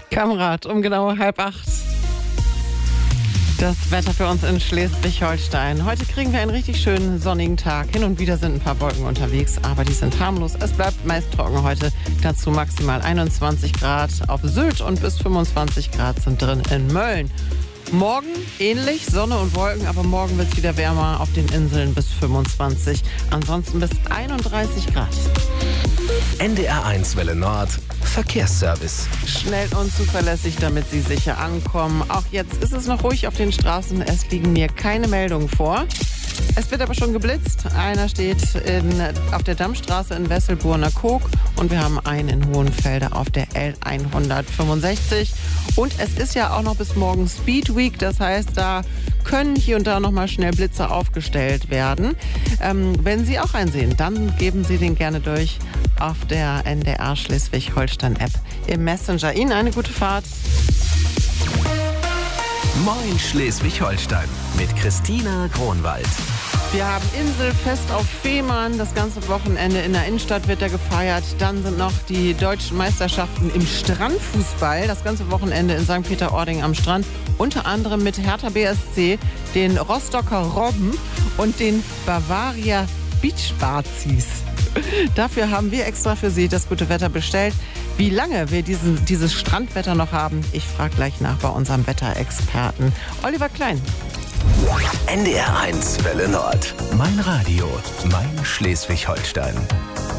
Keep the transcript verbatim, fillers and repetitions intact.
Kamerad, um genau halb acht. Das Wetter für uns in Schleswig-Holstein. Heute kriegen wir einen richtig schönen sonnigen Tag. Hin und wieder sind ein paar Wolken unterwegs, aber die sind harmlos. Es bleibt meist trocken heute. Dazu maximal einundzwanzig Grad auf Sylt und bis fünfundzwanzig Grad sind drin in Mölln. Morgen ähnlich, Sonne und Wolken, aber morgen wird es wieder wärmer, auf den Inseln bis fünfundzwanzig. Ansonsten bis einunddreißig Grad. N D R eins Welle Nord, Verkehrsservice. Schnell und zuverlässig, damit Sie sicher ankommen. Auch jetzt ist es noch ruhig auf den Straßen. Es liegen mir keine Meldungen vor. Es wird aber schon geblitzt. Einer steht in, auf der Dammstraße in Wesselburner-Koog und wir haben einen in Hohenfelde auf der L hundertfünfundsechzig. Und es ist ja auch noch bis morgen Speed Week, das heißt, da können hier und da noch mal schnell Blitze aufgestellt werden. Ähm, wenn Sie auch einen sehen, dann geben Sie den gerne durch auf der N D R Schleswig-Holstein-App im Messenger. Ihnen eine gute Fahrt. Moin Schleswig-Holstein mit Christina Kronwald. Wir haben Inselfest auf Fehmarn. Das ganze Wochenende in der Innenstadt wird da gefeiert. Dann sind noch die deutschen Meisterschaften im Strandfußball. Das ganze Wochenende in Sankt Peter-Ording am Strand. Unter anderem mit Hertha B S C, den Rostocker Robben und den Bavaria Beach Bazis. Dafür haben wir extra für Sie das gute Wetter bestellt. Wie lange wir diesen, dieses Strandwetter noch haben, ich frage gleich nach bei unserem Wetterexperten Oliver Klein. N D R eins Welle Nord. Mein Radio, mein Schleswig-Holstein.